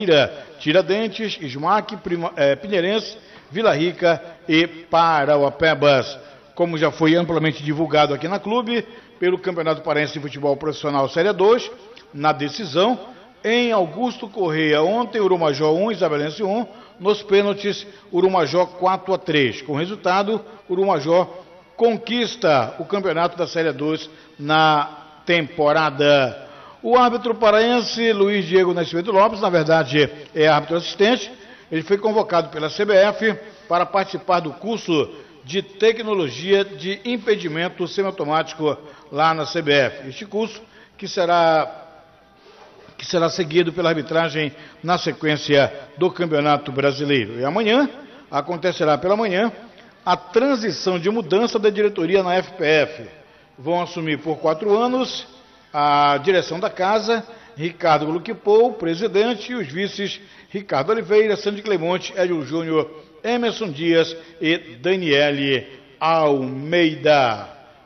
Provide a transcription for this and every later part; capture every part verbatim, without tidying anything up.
Tiradentes, Smack, Prima, é, Pinheirense, Vila Rica e Parauapebas. Como já foi amplamente divulgado aqui na clube, pelo Campeonato Paraense de Futebol Profissional Série dois, na decisão, em Augusto Correia, ontem, Urumajó um, Isabelense um, nos pênaltis, Urumajó quatro a três. Com resultado, Urumajó conquista o Campeonato da Série dois na temporada. O árbitro paraense, Luiz Diego Nascimento Lopes, na verdade é árbitro assistente, ele foi convocado pela C B F para participar do curso de tecnologia de impedimento semiautomático lá na C B F. Este curso que será, que será seguido pela arbitragem na sequência do Campeonato Brasileiro. E amanhã, acontecerá pela manhã, a transição de mudança da diretoria na F P F. Vão assumir por quatro anos a direção da casa, Ricardo Luquipou, presidente, e os vices Ricardo Oliveira, Sandy Clemente, Hélio Júnior, Emerson Dias e Daniele Almeida.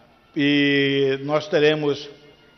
E nós teremos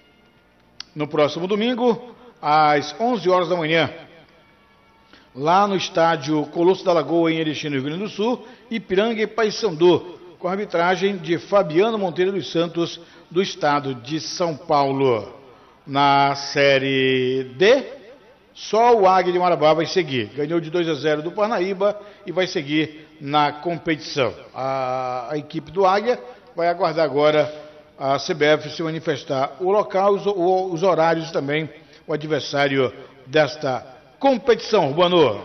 no próximo domingo, às onze horas da manhã, lá no estádio Colosso da Lagoa, em Erechim, no Rio Grande do Sul, Ipiranga e Paysandu, com a arbitragem de Fabiano Monteiro dos Santos, do estado de São Paulo. Na Série D, só o Águia de Marabá vai seguir. Ganhou de dois a zero do Parnaíba e vai seguir na competição. A, a equipe do Águia vai aguardar agora a C B F se manifestar o local, os, os horários também, o adversário desta competição. Urbano.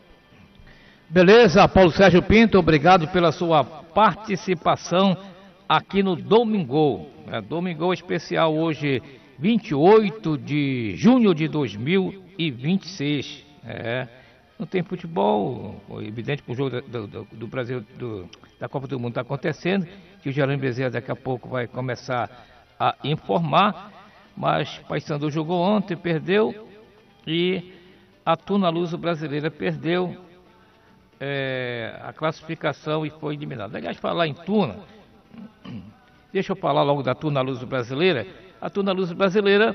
Beleza, Paulo Sérgio Pinto, obrigado pela sua participação aqui no Domingão. É, Domingão especial hoje, vinte e oito de junho de dois mil e vinte e seis. É, não tem futebol, evidente que o jogo do, do, do Brasil, do, da Copa do Mundo está acontecendo, que o Geraldo Bezerra daqui a pouco vai começar a informar, mas Paysandu jogou ontem, perdeu, e a Tuna Luso Brasileira perdeu é, a classificação e foi eliminada. Aliás, falar em Tuna, deixa eu falar logo da Tuna Luso Brasileira. A Tuna Luso Brasileira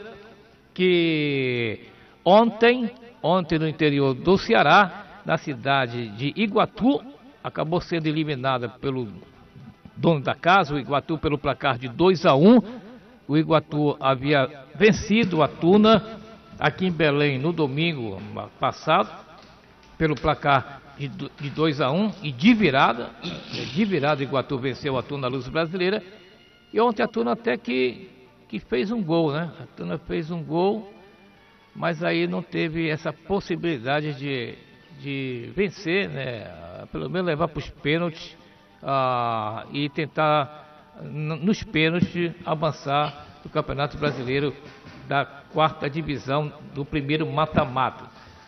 que ontem, ontem no interior do Ceará, na cidade de Iguatu, acabou sendo eliminada pelo dono da casa, o Iguatu, pelo placar de dois a um. O Iguatu havia vencido a Tuna aqui em Belém no domingo passado, pelo placar de dois a um e de virada. De virada, o Iguatu venceu a Tuna Luso Brasileira. E ontem a Tuna até que, que fez um gol, né? A Tuna fez um gol, mas aí não teve essa possibilidade de, de vencer, né? Pelo menos levar para os pênaltis ah, e tentar, nos pênaltis, avançar no Campeonato Brasileiro da quarta divisão do primeiro mata-mata.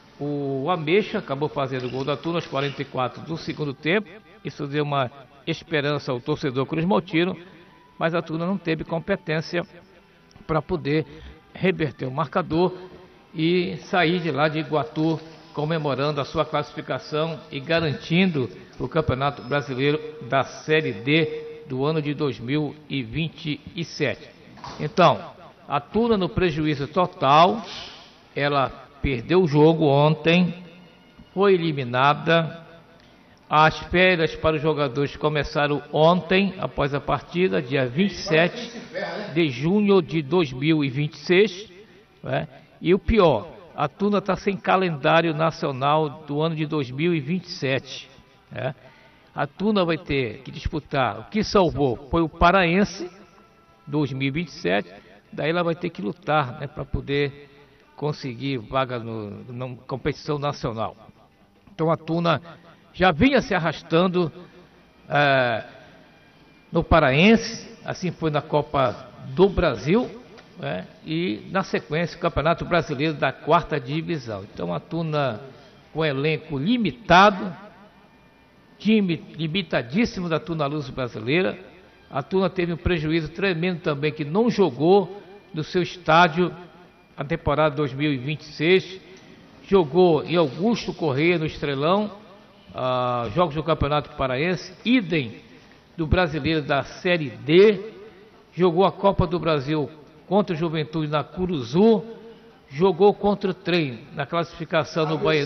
O Ameixa acabou fazendo o gol da Tuna aos quarenta e quatro do segundo tempo. Isso deu uma esperança ao torcedor Cruz Maltino, mas a Tuna não teve competência para poder reverter o marcador e sair de lá de Iguatu comemorando a sua classificação e garantindo o Campeonato Brasileiro da Série D do ano de dois mil e vinte e sete. Então, a Tuna no prejuízo total, ela perdeu o jogo ontem, foi eliminada. As férias para os jogadores começaram ontem, após a partida, dia vinte e sete de junho de dois mil e vinte e seis. Né? E o pior, a Tuna está sem calendário nacional do ano de dois mil e vinte e sete. Né? A Tuna vai ter que disputar, o que salvou foi o Paraense, dois mil e vinte e sete, daí ela vai ter que lutar, né, para poder conseguir vaga no, na competição nacional. Então a Tuna já vinha se arrastando é, no Paraense, assim foi na Copa do Brasil, né, e na sequência o Campeonato Brasileiro da quarta divisão. Então a Tuna com elenco limitado, time limitadíssimo da Tuna Luso Brasileira. A Tuna teve um prejuízo tremendo também, que não jogou no seu estádio a temporada dois mil e vinte e seis, jogou em Augusto Correia, no Estrelão, uh, jogos do Campeonato Paraense, idem do Brasileiro da Série D, jogou a Copa do Brasil contra o Juventude na Curuzu, jogou contra o Trem na classificação no Bahia.